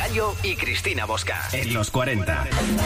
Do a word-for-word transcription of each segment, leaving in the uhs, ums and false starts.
Gallo y Cristina Bosca en los cuarenta.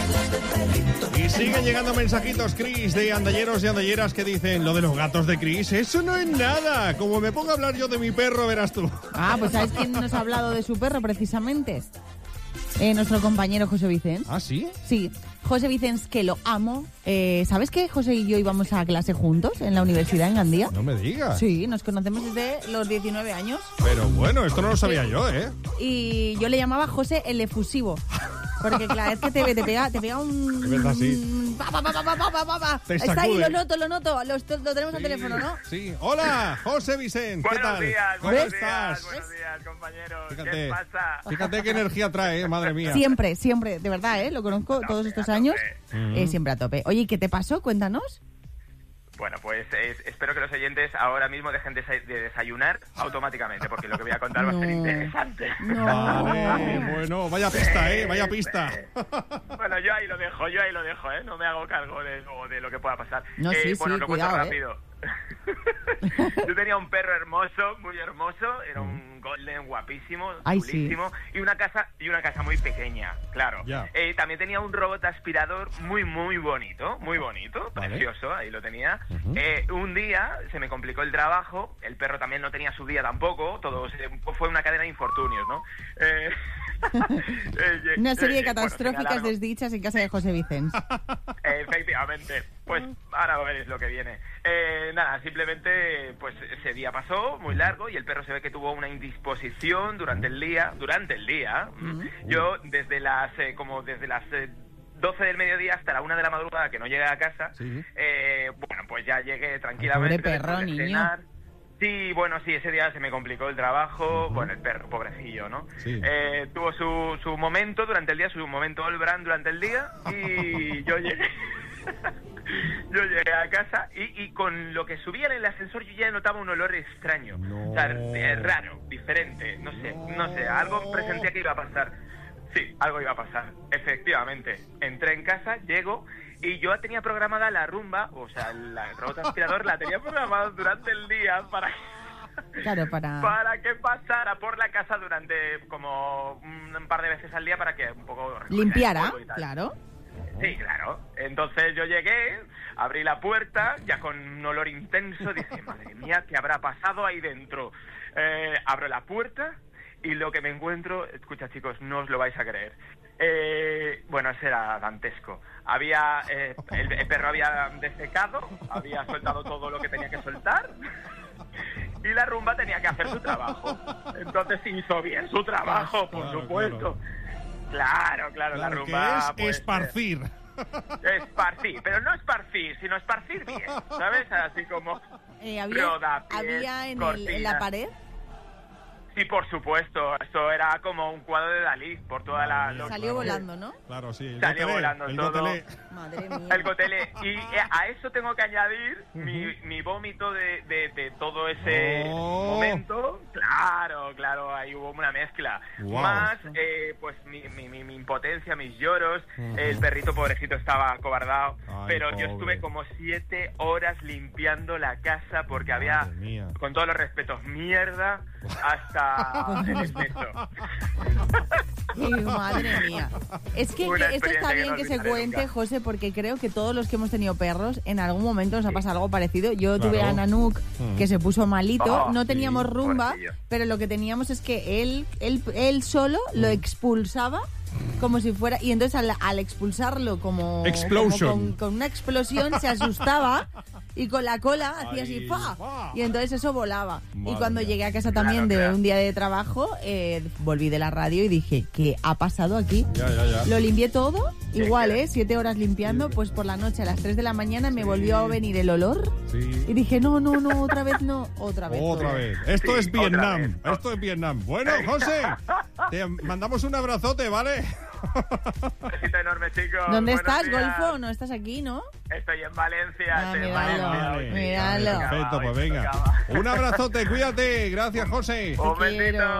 Y siguen llegando mensajitos, Cris, de andalleros y andalleras que dicen: lo de los gatos de Cris, eso no es nada. Como me pongo a hablar yo de mi perro, verás tú. Ah, pues ¿sabes quién nos ha hablado de su perro precisamente? Eh, nuestro compañero José Vicens. ¿Ah, sí? Sí, José Vicens, que lo amo. Eh, ¿Sabes que José y yo íbamos a clase juntos en la universidad en Gandía? No me digas. Sí, nos conocemos desde los diecinueve años. Pero bueno, esto no lo sabía yo, ¿eh? Y yo le llamaba José el efusivo. Porque claro, es que te, te, pega, te pega un... Es verdad, sí. Pa, pa, pa, pa, pa, pa, pa, pa. Te Está sacude. ahí, lo noto, lo noto. Lo, lo tenemos al teléfono, ¿no? Sí. Hola, José Vicens, ¿qué Buenos tal? días, ¿Cómo buenos estás? días, buenos días, compañeros. Fíjate. ¿Qué pasa? Fíjate qué energía trae, ¿eh? Madre mía. Siempre, siempre, de verdad, ¿eh? Lo conozco A todos tope, estos a años. tope. Eh, siempre a tope. Oye, ¿qué te pasó? Cuéntanos. Bueno, pues es- espero que los oyentes ahora mismo dejen de, desa- de desayunar automáticamente, porque lo que voy a contar va a ser No. interesante. No. Vale, bueno, vaya pista, ¿eh? Vaya pista. Bueno, yo ahí lo dejo, yo ahí lo dejo, ¿eh? No me hago cargo de, lo- de lo que pueda pasar. No, Eh, sí, bueno, sí, lo cuento cuidado, ¿eh? rápido. Yo tenía un perro hermoso, muy hermoso, era un golden guapísimo, Ay, sí. chulísimo, y una casa y una casa muy pequeña, claro. Ya. Eh, también tenía un robot aspirador muy muy bonito, muy bonito, Vale. precioso, ahí lo tenía. Ujú. Eh, un día se me complicó el trabajo, el perro también no tenía su día tampoco, todo se- fue una cadena de infortunios, ¿no? Eh, eh, Una serie de eh, bueno, catastróficas señalarlo. desdichas en casa de José Vicens. Efectivamente, pues ahora veréis lo que viene. Eh, nada, simplemente pues ese día pasó muy largo y el perro se ve que tuvo una indisposición durante el día, durante el día. Yo desde las eh, como desde las eh, doce del mediodía hasta la una de la madrugada que no llegué a casa, Sí. eh, bueno, pues ya llegué tranquilamente. Pobre perro, después de niño. cenar. Sí, bueno, sí, ese día se me complicó el trabajo, bueno, el perro, pobrecillo, ¿no? Sí. Eh, tuvo su, su momento durante el día, su momento all brand durante el día, y yo llegué, yo llegué a casa y, y con lo que subía en el ascensor yo ya notaba un olor extraño, No. o sea, eh, raro, diferente, no sé, no sé, algo presentía que iba a pasar. Sí, algo iba a pasar, efectivamente. Entré en casa, llego y yo tenía programada la rumba, o sea, la- el robot aspirador la tenía programada durante el día para, Claro, para... para que pasara por la casa durante como un, un par de veces al día para que un poco recogiera el Limpiara, polvo y tal. claro. Sí, claro. Entonces yo llegué, abrí la puerta, ya con un olor intenso, dije, madre mía, ¿qué habrá pasado ahí dentro? Eh, abro la puerta y lo que me encuentro, escucha chicos, no os lo vais a creer. Eh, bueno, ese era dantesco. Había, eh, el, el perro había desecado, había soltado todo lo que tenía que soltar y la rumba tenía que hacer su trabajo. Entonces hizo bien su trabajo, por Claro, supuesto. Claro, claro, la Claro, rumba... que es pues, esparcir. Esparcir, pero no esparcir, sino esparcir bien, ¿sabes? Así como Eh, había rodapiés, había en, el, en cortinas. la pared... Sí, por supuesto, esto era como un cuadro de Dalí, por toda la... Madre mía, lo- Salió claro. volando, ¿no? Claro, sí. El Salió gotelé, volando el todo. gotelé. Madre mía. El gotele. Y eh, a eso tengo que añadir mi, mi vómito de, de, de todo ese Oh. momento. Claro, claro, ahí hubo una mezcla. Wow. Más, eh, pues, mi, mi, mi, mi impotencia, mis lloros. El perrito pobrecito estaba acobardado. Ay, pero yo pobre. estuve como siete horas limpiando la casa porque había, Madre mía. con todos los respetos, mierda hasta el techo. Sí, madre mía. Es que, Una que esto experiencia está que bien no que se olvidaré cuente, nunca. José, porque creo que todos los que hemos tenido perros, en algún momento nos ha pasado algo parecido. Yo Claro. tuve a Nanook, Mm. que se puso malito. Oh, no sí, teníamos rumba, pobrecillo. pero lo que teníamos es que él, él, él solo lo expulsaba como si fuera... Y entonces al, al expulsarlo como, Explosion. como con, con una explosión se asustaba y con la cola hacía así Ay, ¡fa! ¡fa! Y entonces eso volaba. y Madre cuando mía. llegué a casa también Claro, de claro. un día de trabajo, eh, volví de la radio y dije, ¿qué ha pasado aquí? Ya, ya, ya. Lo limpié todo, Sí, igual, claro. ¿eh? Siete horas limpiando, pues por la noche a las tres de la mañana me volvió a venir el olor Sí. y dije, no, no, no, otra vez no, otra vez. Otra no. vez. Esto Sí, es otra Vietnam. vez. Esto es Vietnam. Bueno, José, te mandamos un abrazote, ¿vale? Un besito enorme, chicos. ¿Dónde Buenos estás, días. Golfo? No estás aquí, ¿no? Estoy en Valencia. Ah, estoy en míralo, Valencia. míralo. Perfecto, Hoy pues me venga. tocaba. Un abrazote, cuídate. Gracias, José. Un Te quiero. besito.